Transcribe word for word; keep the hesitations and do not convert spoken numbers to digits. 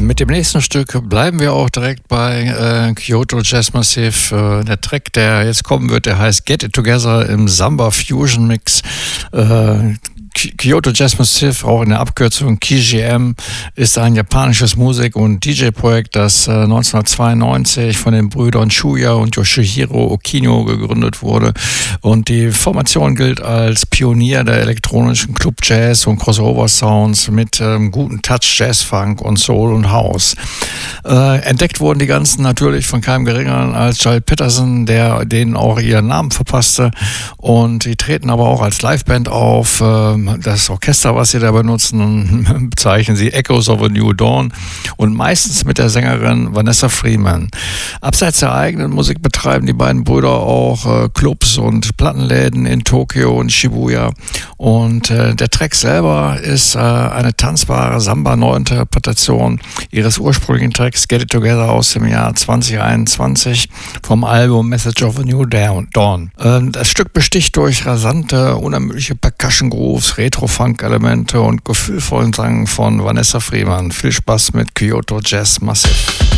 Mit dem nächsten Stück bleiben wir auch direkt bei äh, Kyoto Jazz Massive. Äh, der Track, der jetzt kommen wird, der heißt Get It Together im Samba Fusion Mix. Äh, Kyoto Jazz Massive, auch in der Abkürzung K J M, ist ein japanisches Musik- und D J-Projekt, das äh, neunzehnhundertzweiundneunzig von den Brüdern Shuya und Yoshihiro Okino gegründet wurde. Und die Formation gilt als Pionier der elektronischen Club-Jazz und Crossover-Sounds mit ähm, guten Touch, Jazz-Funk und Soul und House. Äh, entdeckt wurden die ganzen natürlich von keinem Geringeren als Gilles Peterson, der denen auch ihren Namen verpasste. Und die treten aber auch als Liveband auf. Äh, Das Orchester, was sie da benutzen, bezeichnen sie Echoes of a New Dawn und meistens mit der Sängerin Vanessa Freeman. Abseits der eigenen Musik betreiben die beiden Brüder auch äh, Clubs und Plattenläden in Tokio und Shibuya. Und äh, der Track selber ist äh, eine tanzbare Samba-Neuinterpretation ihres ursprünglichen Tracks Get It Together aus dem Jahr zwanzig einundzwanzig vom Album Message of a New Dawn. Äh, das Stück besticht durch rasante, unermüdliche Percussion-Grooves, Retro-Funk-Elemente und gefühlvollen Sang von Vanessa Freeman. Viel Spaß mit Kyoto Jazz Massive.